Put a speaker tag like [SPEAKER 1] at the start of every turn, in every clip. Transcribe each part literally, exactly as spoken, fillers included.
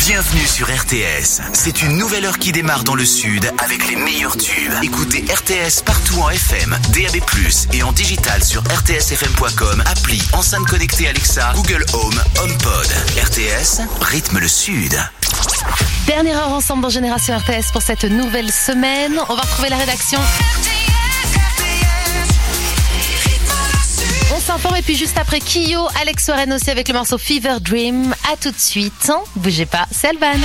[SPEAKER 1] Bienvenue sur R T S. C'est une nouvelle heure qui démarre dans le sud avec les meilleurs tubes. Écoutez R T S partout en F M, D A B plus, et en digital sur r t s f m point com, appli, enceinte connectée Alexa, Google Home, HomePod. R T S, rythme le sud.
[SPEAKER 2] Dernière heure ensemble dans Génération R T S pour cette nouvelle semaine. On va retrouver la rédaction. On s'informe et puis juste après Kyo, Alex Warren aussi avec le morceau Fever Dream. À tout de suite. Bougez pas, c'est Alban.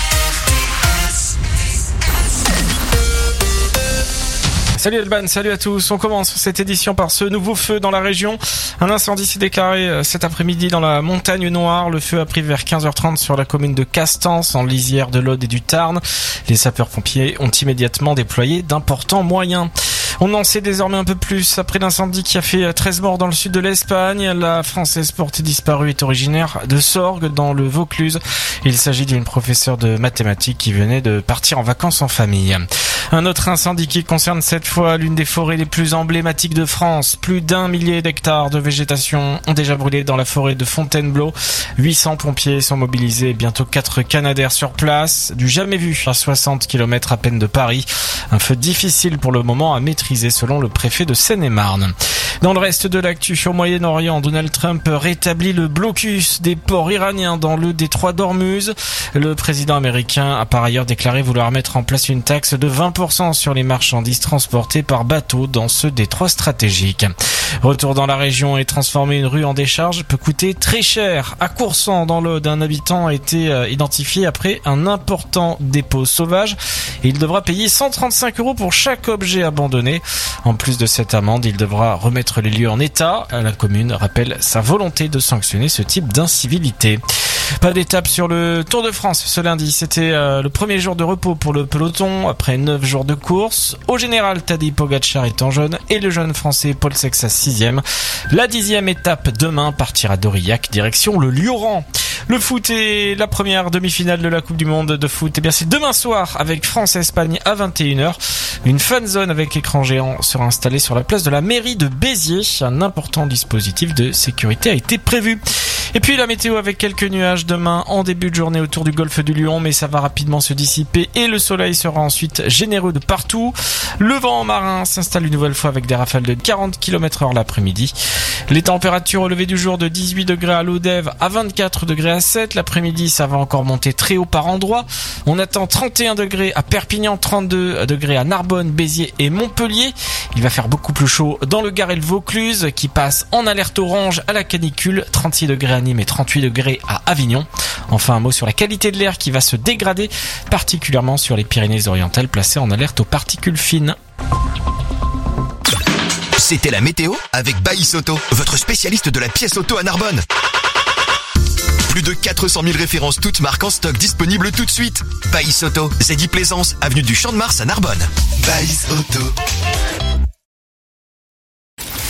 [SPEAKER 3] Salut Alban, salut à tous. On commence cette édition par ce nouveau feu dans la région. Un incendie s'est déclaré cet après-midi dans la Montagne Noire. Le feu a pris vers quinze heures trente sur la commune de Castans, en lisière de l'Aude et du Tarn. Les sapeurs-pompiers ont immédiatement déployé d'importants moyens. On en sait désormais un peu plus après l'incendie qui a fait treize morts dans le sud de l'Espagne. La Française portée disparue est originaire de Sorgues dans le Vaucluse. Il s'agit d'une professeure de mathématiques qui venait de partir en vacances en famille. Un autre incendie qui concerne cette fois l'une des forêts les plus emblématiques de France. Plus d'un millier d'hectares de végétation ont déjà brûlé dans la forêt de Fontainebleau. huit cents pompiers sont mobilisés et bientôt quatre canadaires sur place. Du jamais vu à soixante kilomètres à peine de Paris. Un feu difficile pour le moment à maîtriser selon le préfet de Seine-et-Marne. Dans le reste de l'actu au Moyen-Orient, Donald Trump rétablit le blocus des ports iraniens dans le détroit d'Ormuz. Le président américain a par ailleurs déclaré vouloir mettre en place une taxe de vingt pour cent sur les marchandises transportées par bateau dans ce détroit stratégique. Retour dans la région et transformer une rue en décharge peut coûter très cher. À Coursan, dans l'Aude, un habitant a été identifié après un important dépôt sauvage. Et il devra payer cent trente-cinq euros pour chaque objet abandonné. En plus de cette amende, il devra remettre les lieux en état. La commune rappelle sa volonté de sanctionner ce type d'incivilité. Pas d'étape sur le Tour de France ce lundi. C'était euh, le premier jour de repos pour le peloton après neuf jours de course. Au général, Tadej Pogacar est en jaune et le jeune français Paul Sexas sixième. La dixième étape demain partira d'Aurillac direction le Lioran. Le foot et la première demi-finale de la Coupe du Monde de foot, eh bien c'est demain soir avec France-Espagne à vingt et une heures. Une fan zone avec écran géant sera installée sur la place de la mairie de Béziers. Un important dispositif de sécurité a été prévu. Et puis la météo avec quelques nuages demain en début de journée autour du golfe du Lion, mais ça va rapidement se dissiper et le soleil sera ensuite généreux de partout. Le vent marin s'installe une nouvelle fois avec des rafales de quarante kilomètres heure l'après-midi. Les températures au lever du jour de dix-huit degrés à Lodève à vingt-quatre degrés à Sète. L'après-midi, ça va encore monter très haut par endroits. On attend trente et un degrés à Perpignan, trente-deux degrés à Narbonne, Béziers et Montpellier. Il va faire beaucoup plus chaud dans le Gard et le Vaucluse qui passe en alerte orange à la canicule, trente-six degrés à Nîmes et trente-huit degrés à Avignon. Enfin, un mot sur la qualité de l'air qui va se dégrader, particulièrement sur les Pyrénées-Orientales placées en alerte aux particules fines.
[SPEAKER 1] C'était la météo avec Baïs Auto, votre spécialiste de la pièce auto à Narbonne. Plus de quatre cent mille références toutes marques en stock disponibles tout de suite. Baïs Auto, Zeddy Plaisance, avenue du Champ de Mars à Narbonne. Baïs Auto.